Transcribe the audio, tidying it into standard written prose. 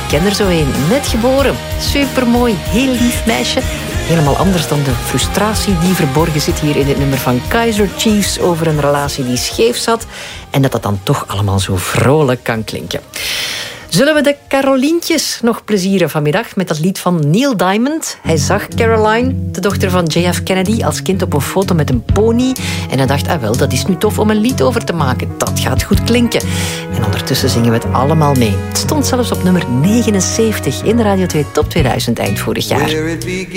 ken er zo een, net geboren. Supermooi, heel lief meisje. Helemaal anders dan de frustratie die verborgen zit hier in dit nummer van Kaiser Chiefs over een relatie die scheef zat en dat dan toch allemaal zo vrolijk kan klinken. Zullen we de Carolientjes nog plezieren vanmiddag met dat lied van Neil Diamond? Hij zag Caroline, de dochter van JF Kennedy, als kind op een foto met een pony. En hij dacht, wel, dat is nu tof om een lied over te maken. Dat gaat goed klinken. En ondertussen zingen we het allemaal mee. Het stond zelfs op nummer 79 in de Radio 2 Top 2000 eind vorig jaar.